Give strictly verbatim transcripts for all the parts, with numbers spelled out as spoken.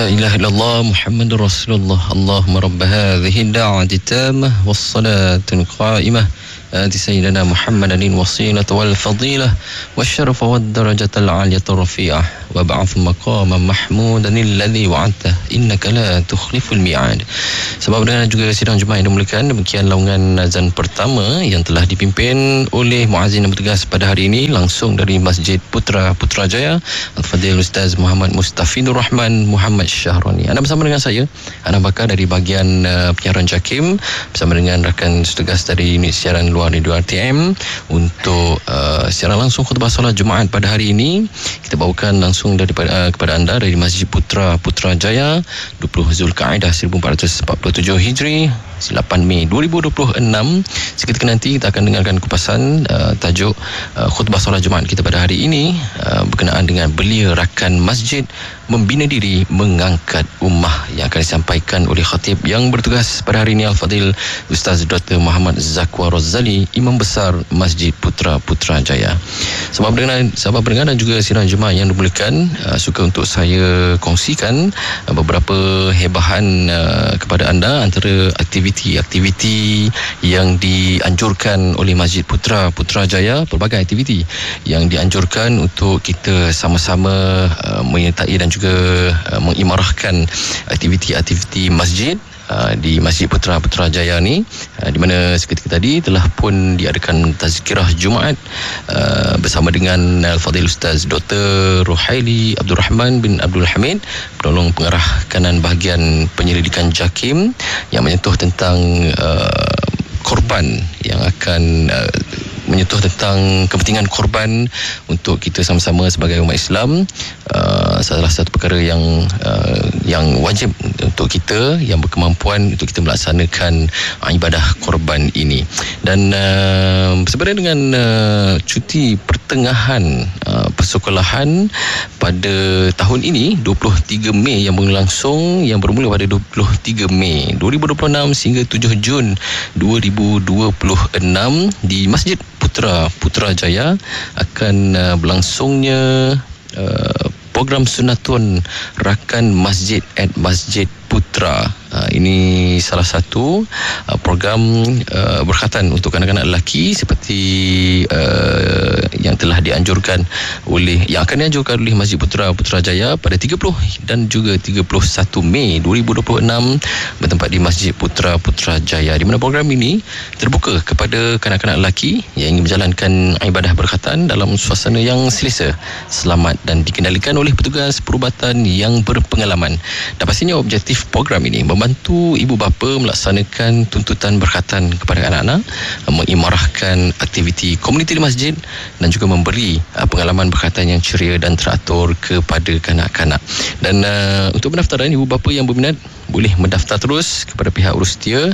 لا إله إلا الله محمد رسول الله اللهم رب هذه الدعوة التامة والصلاة القائمة آت سيدنا محمد الوسيلة والفضيلة والشرف والدرجة العالية الرفيعة وابعث مقاما محمودا الذي وعدته إنك لا تخلف الميعاد. Sebab dengan juga sidang Jumaat yang dimuliakan, demikian laungan azan pertama yang telah dipimpin oleh muazzin yang bertugas pada hari ini langsung dari Masjid Putra Putrajaya, Al-Fadhil Ustaz Muhammad Mustafidur Rahman Muhammad Syahroni. Anda bersama dengan saya, Ana Bakar dari bahagian uh, penyiaran JAKIM bersama dengan rakan setugas dari unit siaran luar Radio R T M untuk uh, siaran langsung khutbah solat Jumaat pada hari ini. Kita bawakan langsung daripada uh, kepada anda dari Masjid Putra Putrajaya, dua puluh Zulkaidah seribu empat ratus empat puluh tujuh Hijri, lapan Mei dua ribu dua puluh enam. Seketika nanti kita akan dengarkan kupasan uh, tajuk uh, khutbah solat Jumaat kita pada hari ini uh, berkenaan dengan belia rakan masjid membina diri mengangkat ummah yang akan disampaikan oleh khatib yang bertugas pada hari ini, Al-Fadhil Ustaz Doktor Muhammad Zakwa Razali, Imam Besar Masjid Putra Putrajaya. Sebab dengan sahabat pendengar dan juga sidang Jumaat yang dimuliakan, uh, suka untuk saya kongsikan uh, beberapa hebahan uh, kepada anda antara aktiviti-aktiviti yang dianjurkan oleh Masjid Putra Putrajaya, pelbagai aktiviti yang dianjurkan untuk kita sama-sama uh, menyertai dan juga uh, mengimarahkan aktiviti-aktiviti masjid Uh, di Masjid Putra Putrajaya ni, uh, di mana seketika tadi telah pun diadakan tazkirah Jumaat uh, bersama dengan Al-Fadhil Ustaz Doktor Ruhaili Abdul Rahman bin Abdul Hamid, penolong pengarah kanan bahagian penyelidikan JAKIM, yang menyentuh tentang uh, korban yang akan uh, menyentuh tentang kepentingan korban untuk kita sama-sama sebagai umat Islam. Uh, salah satu perkara yang uh, yang wajib untuk kita yang berkemampuan untuk kita melaksanakan uh, ibadah korban ini. Dan uh, sebenarnya dengan uh, cuti pertengahan uh, persekolahan pada tahun ini dua puluh tiga Mei yang berlangsung, yang bermula pada dua puluh tiga Mei dua ribu dua puluh enam sehingga tujuh Jun dua ribu dua puluh enam di Masjid Putra Putrajaya akan uh, berlangsungnya uh, program sunatun rakan masjid at Masjid Putra. Uh, ini salah satu uh, program uh, berkhatan untuk kanak-kanak lelaki seperti uh, yang telah dianjurkan oleh yang akan dianjurkan oleh Masjid Putra Putrajaya pada tiga puluh dan juga tiga puluh satu Mei dua ribu dua puluh enam bertempat di Masjid Putra Putrajaya, di mana program ini terbuka kepada kanak-kanak lelaki yang ingin menjalankan ibadah berkhatan dalam suasana yang selesa, selamat dan dikendalikan oleh petugas perubatan yang berpengalaman. Dan pastinya objektif program ini membantu ibu bapa melaksanakan tuntutan berkhatan kepada anak-anak, mengimarahkan aktiviti komuniti di masjid dan juga memberi uh, pengalaman berkhatan yang ceria dan teratur kepada kanak-kanak. Dan uh, untuk pendaftaran, ibu bapa yang berminat boleh mendaftar terus kepada pihak urus setia,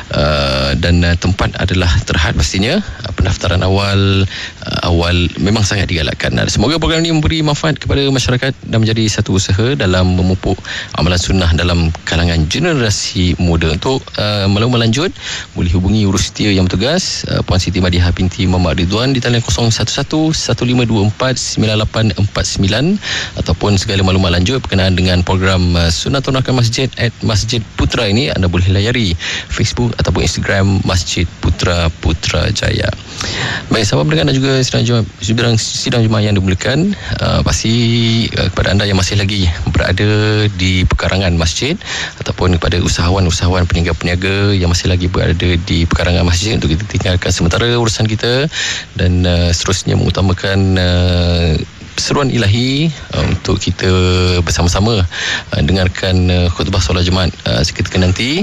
uh, dan uh, tempat adalah terhad pastinya. Uh, pendaftaran awal uh, awal memang sangat digalakkan. Uh, semoga program ini memberi manfaat kepada masyarakat dan menjadi satu usaha dalam memupuk amalan sunnah dalam kalangan generasi muda. Untuk uh, maklumat lanjut boleh hubungi urus setia yang bertugas, uh, Puan Siti Madiha binti Muhammad Ridwan di talian kosong satu satu satu lima dua empat sembilan lapan empat sembilan, ataupun segala maklumat lanjut berkenaan dengan program uh, sunatun rakan masjid at Masjid Putra ini, anda boleh layari Facebook ataupun Instagram Masjid Putra Putrajaya. Baik, sahabat pendengar dan juga sidang Jumaat, sidang, sidang Jumaat yang dimuliakan, uh, pasti uh, kepada anda yang masih lagi berada di pekarangan masjid ataupun kepada usahawan-usahawan peniaga-peniaga yang masih lagi berada di pekarangan masjid, untuk kita tinggalkan sementara urusan kita dan uh, seterusnya mengutamakan uh, seruan ilahi uh, untuk kita bersama-sama uh, dengarkan uh, khutbah solat Jumaat uh, seketika nanti.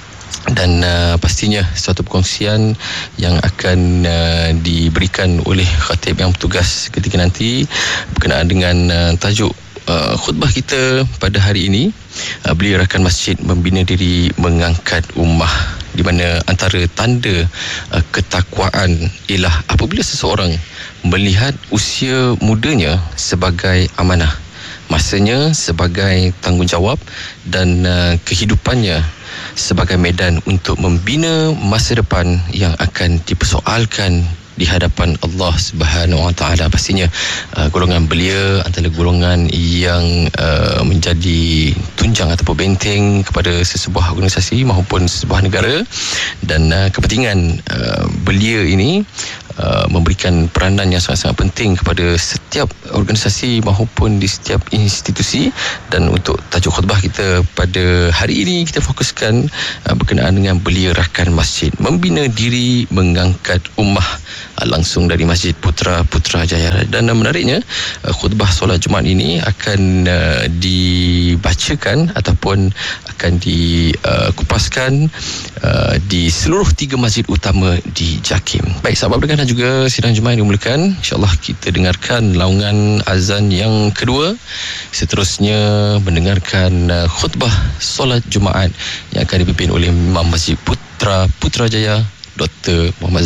Dan uh, pastinya suatu perkongsian yang akan uh, diberikan oleh khatib yang bertugas ketika nanti berkenaan dengan uh, tajuk uh, khutbah kita pada hari ini, uh, belia rakan masjid membina diri mengangkat ummah, di mana antara tanda uh, ketakwaan ialah apabila seseorang melihat usia mudanya sebagai amanah, masanya sebagai tanggungjawab dan uh, kehidupannya sebagai medan untuk membina masa depan yang akan dipersoalkan di hadapan Allah Subhanahu Wa Taala. Pastinya uh, golongan belia antara golongan yang uh, menjadi tunjang ataupun benteng kepada sesebuah organisasi maupun sesebuah negara, dan uh, kepentingan uh, belia ini Uh, memberikan peranan yang sangat-sangat penting kepada setiap organisasi maupun di setiap institusi. Dan untuk tajuk khutbah kita pada hari ini, kita fokuskan uh, berkenaan dengan belia rakan masjid, membina diri mengangkat ummah, uh, langsung dari Masjid Putra Putrajaya. Dan uh, menariknya, uh, khutbah solat Jumaat ini akan uh, dibacakan ataupun akan dikupaskan uh, di seluruh tiga masjid utama di JAKIM. Baik sahabat pendengar dan juga sidang Jumaat yang dimuliakan, insyaAllah kita dengarkan laungan azan yang kedua, seterusnya mendengarkan uh, khutbah solat Jumaat yang akan dipimpin oleh Imam Masjid Putra Putrajaya Doktor Muhammad